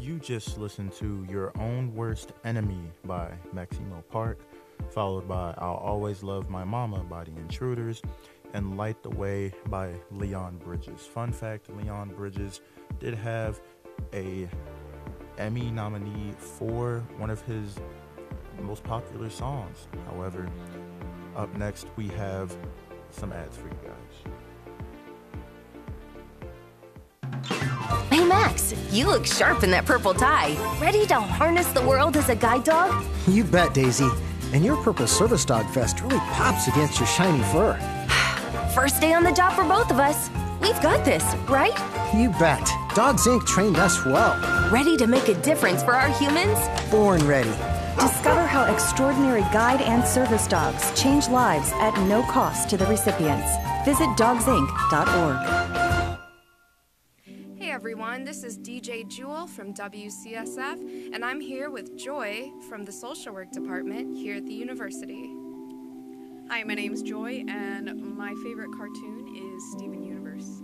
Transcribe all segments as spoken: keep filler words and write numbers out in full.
You just listened to Your Own Worst Enemy by Maximo Park, followed by I'll Always Love My Mama by The Intruders, and Light the Way by Leon Bridges. Fun fact, Leon Bridges did have a Emmy nominee for one of his most popular songs. However, up next we have some ads for you guys. Hey Max, you look sharp in that purple tie. Ready to harness the world as a guide dog? You bet, Daisy. And your purple service dog vest really pops against your shiny fur. First day on the job for both of us. We've got this, right? You bet. Dogs Incorporated trained us well. Ready to make a difference for our humans? Born ready. Discover how extraordinary guide and service dogs change lives at no cost to the recipients. Visit dogs inc dot org. Hey everyone, this is D J Jewel from W C S F, and I'm here with Joy from the Social Work Department here at the university. Hi, my name's Joy, and my favorite cartoon is Steven Universe.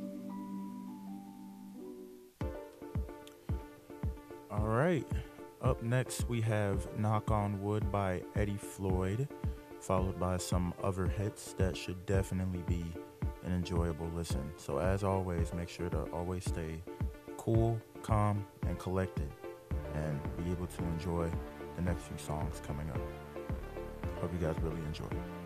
All right. Up next, we have Knock on Wood by Eddie Floyd, followed by some other hits that should definitely be an enjoyable listen. So as always, make sure to always stay cool, calm, and collected, and be able to enjoy the next few songs coming up. Hope you guys really enjoy.